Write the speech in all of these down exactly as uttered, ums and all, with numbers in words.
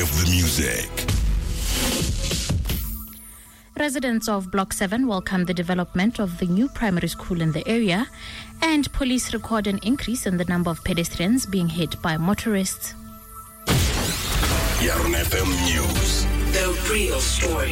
of the music. Residents of Block seven welcome the development of the new primary school in the area, and police record an increase in the number of pedestrians being hit by motorists. Yarn F M News. The real story.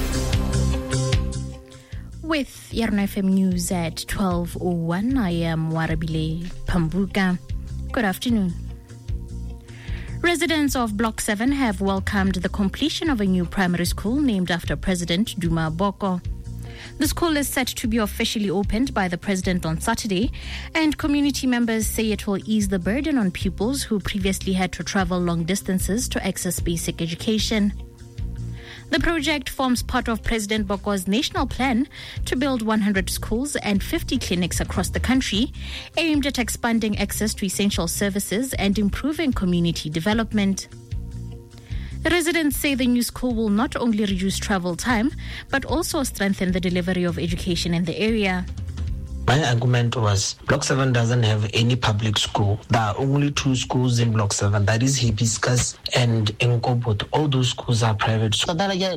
With Yarn F M News at twelve oh one, I am Warabile Pambuka. Good afternoon. Residents of Block seven have welcomed the completion of a new primary school named after President Duma Boko. The school is set to be officially opened by the president on Saturday, and community members say it will ease the burden on pupils who previously had to travel long distances to access basic education. The project forms part of President Boko's national plan to build one hundred schools and fifty clinics across the country, aimed at expanding access to essential services and improving community development. The residents say the new school will not only reduce travel time, but also strengthen the delivery of education in the area. My argument was Block seven doesn't have any public school. There are only two schools in Block seven, that is Hibiscus and Nkobot. All those schools are private schools.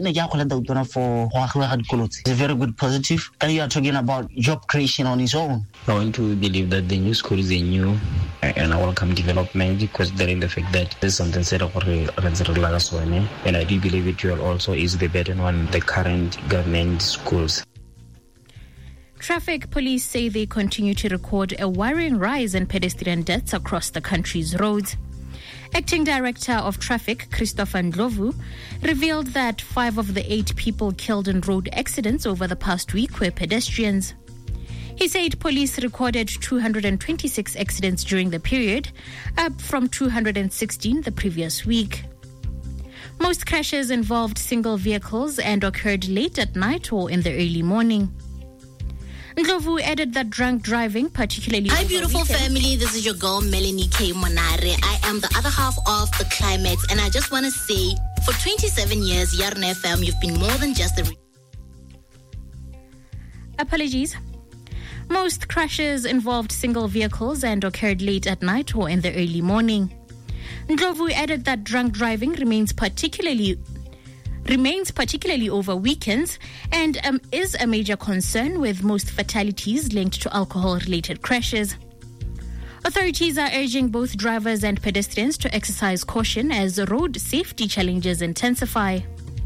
It's a very good positive. And you are talking about job creation on its own. I want to believe that the new school is a new and a welcome development, because there in the fact that there's something set up for and I do believe it will also ease the burden on the current government schools. Traffic police say they continue to record a worrying rise in pedestrian deaths across the country's roads. Acting Director of Traffic, Christopher Ndlovu, revealed that five of the eight people killed in road accidents over the past week were pedestrians. He said police recorded two hundred twenty-six accidents during the period, up from two hundred sixteen the previous week. Most crashes involved single vehicles and occurred late at night or in the early morning. Ndlovu added that drunk driving, particularly... Hi, beautiful family. This is your girl, Melanie K. Monare. I am the other half of The Climax, and I just want to say, for twenty-seven years, Yarn F M, you've been more than just a... Apologies. Most crashes involved single vehicles and occurred late at night or in the early morning. Ndlovu added that drunk driving remains particularly... remains particularly over weekends and um, is a major concern, with most fatalities linked to alcohol-related crashes. Authorities are urging both drivers and pedestrians to exercise caution as road safety challenges intensify.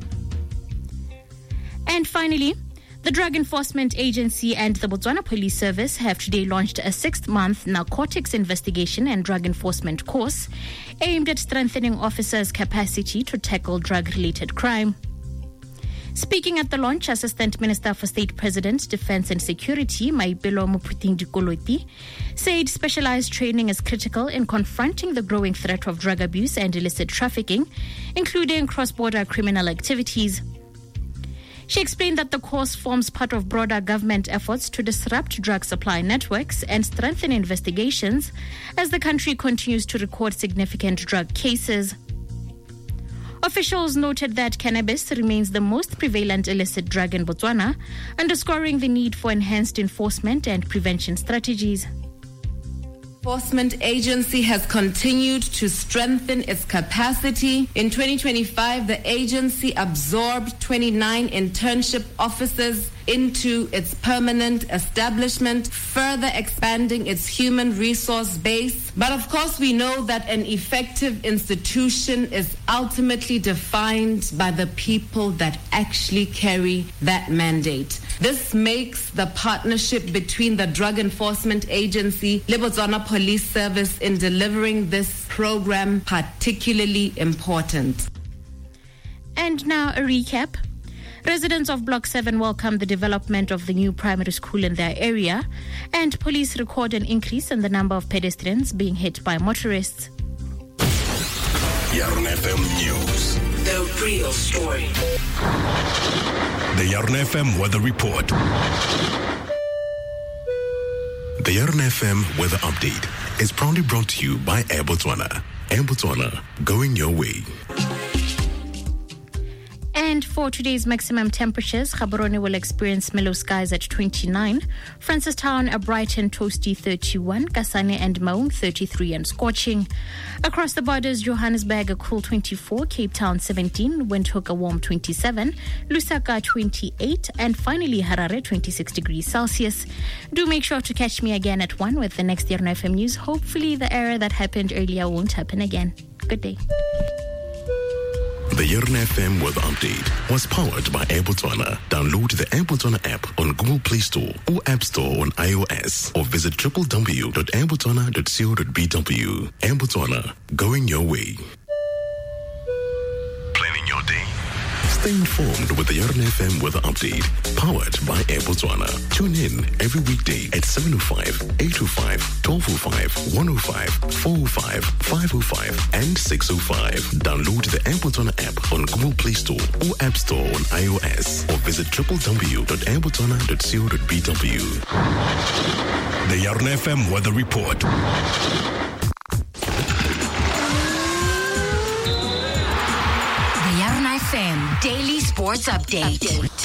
And finally, the Drug Enforcement Agency and the Botswana Police Service have today launched a six-month narcotics investigation and drug enforcement course aimed at strengthening officers' capacity to tackle drug-related crime. Speaking at the launch, Assistant Minister for State President, Defense and Security, Maipelo Mophuthing-Dikoloti, said specialized training is critical in confronting the growing threat of drug abuse and illicit trafficking, including cross-border criminal activities. She explained that the course forms part of broader government efforts to disrupt drug supply networks and strengthen investigations as the country continues to record significant drug cases. Officials noted that cannabis remains the most prevalent illicit drug in Botswana, underscoring the need for enhanced enforcement and prevention strategies. Enforcement Agency has continued to strengthen its capacity. In twenty twenty-five, the agency absorbed twenty-nine internship officers into its permanent establishment, further expanding its human resource base. But of course, we know that an effective institution is ultimately defined by the people that actually carry that mandate. This makes the partnership between the Drug Enforcement Agency, the Botswana Police Service in delivering this program particularly important. And now a recap. Residents of Block seven welcome the development of the new primary school in their area, and police record an increase in the number of pedestrians being hit by motorists. Yarn F M News. The real story. The Yarn F M Weather Report. The Yarn F M Weather Update is proudly brought to you by Air Botswana. Air Botswana, going your way. And for today's maximum temperatures, Gaborone will experience mellow skies at twenty-nine, Francistown, a bright and toasty thirty-one, Kasane and Maung thirty-three and scorching. Across the borders, Johannesburg a cool twenty-four, Cape Town seventeen, Windhoek a warm twenty-seven, Lusaka twenty-eight, and finally Harare twenty-six degrees Celsius. Do make sure to catch me again at one with the next Yarn F M news. Hopefully the error that happened earlier won't happen again. Good day. The Yarn F M weather update was powered by Air Botswana. Download the Air Botswana app on Google Play Store or App Store on iOS, or visit w w w dot air botswana dot co dot b w. Air Botswana, going your way. Planning your day? Stay informed with the Yarn F M weather update, powered by Air Botswana. Tune in every weekday at seven oh five, eight oh five, twelve oh five, one oh five, four oh five, five oh five, and six oh five. Download the Air Botswana app on Google Play Store or App Store on iOS, or visit w w w dot air botswana dot co dot b w. The Yarn F M weather report. F M Daily Sports Update.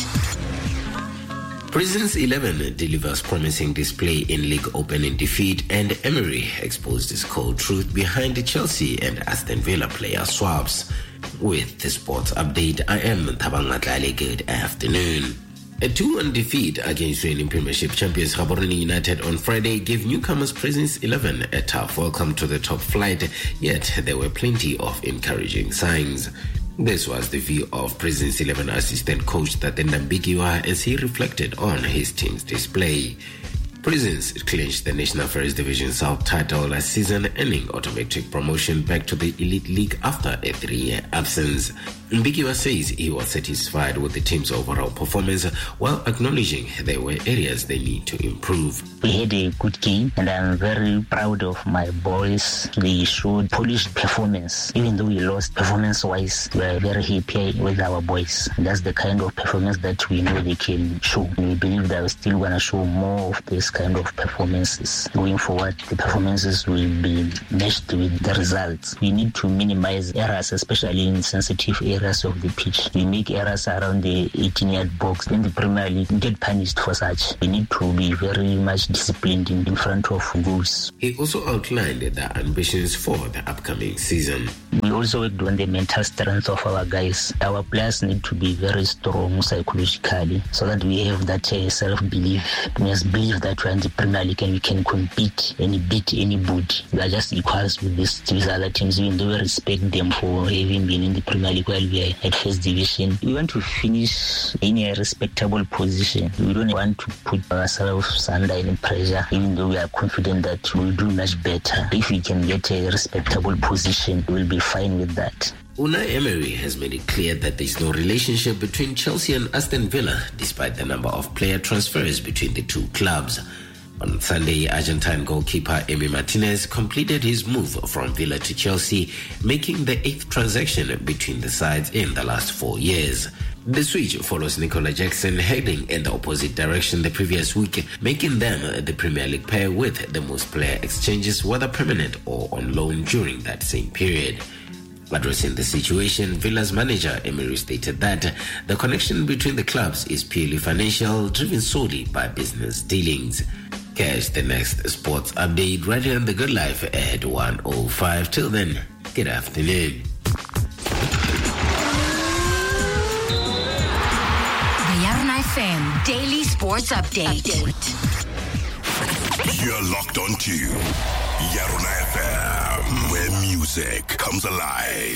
Prisons eleven delivers promising display in League opening defeat, and Emery exposed his cold truth behind the Chelsea and Aston Villa player swaps. With the sports update, I am Thabang Matlale. Good afternoon. A two one defeat against reigning Premiership champions Gaborone United on Friday gave newcomers Prisons eleven a tough welcome to the top flight, yet there were plenty of encouraging signs. This was the view of Prisons eleven assistant coach Tatenda Mbikiwa as he reflected on his team's display. Prisons clinched the National First Division South title last season, earning automatic promotion back to the Elite League after a three-year absence. Mbikiwa says he was satisfied with the team's overall performance, while acknowledging there were areas they need to improve. We had a good game, and I'm very proud of my boys. They showed polished performance. Even though we lost performance-wise, we are very happy with our boys. That's the kind of performance that we know they can show. We believe that we're still going to show more of this kind of performances. Going forward, the performances will be matched with the results. We need to minimize errors, especially in sensitive areas of the pitch. We make errors around the eighteen-yard box. Then the Premier League get punished for such. We need to be very much disciplined in, in front of goals. He also outlined the ambitions for the upcoming season. We also worked on the mental strength of our guys. Our players need to be very strong psychologically so that we have that uh, self-belief. We must believe that we're in the Premier League and we can compete and beat anybody. We are just equals with these, these other teams, even though we respect them for having been in the Premier League while we are at First Division. We want to finish in a respectable position. We don't want to put ourselves under any pressure, even though we are confident that we'll do much better. If we can get a respectable position, we'll be fine with that. Unai Emery has made it clear that there is no relationship between Chelsea and Aston Villa, despite the number of player transfers between the two clubs. On Sunday, Argentine goalkeeper Emi Martinez completed his move from Villa to Chelsea, making the eighth transaction between the sides in the last four years. The switch follows Nicola Jackson heading in the opposite direction the previous week, making them the Premier League pair with the most player exchanges, whether permanent or on loan, during that same period. Addressing the situation, Villa's manager Emery stated that the connection between the clubs is purely financial, driven solely by business dealings. Catch the next sports update right here on The Good Life at one oh five. Till then, good afternoon. The Yarn F M Daily Sports Update. You're locked on to Yarn F M, where music comes alive.